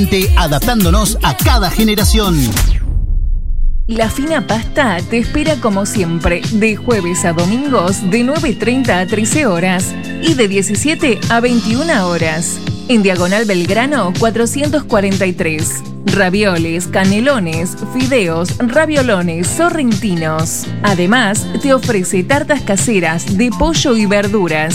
Adaptándonos a cada generación. La Fina Pasta te espera como siempre, de jueves a domingos, de 9:30 a 13 horas y de 17 a 21 horas. En Diagonal Belgrano 443. Ravioles, canelones, fideos, raviolones, sorrentinos. Además, te ofrece tartas caseras de pollo y verduras.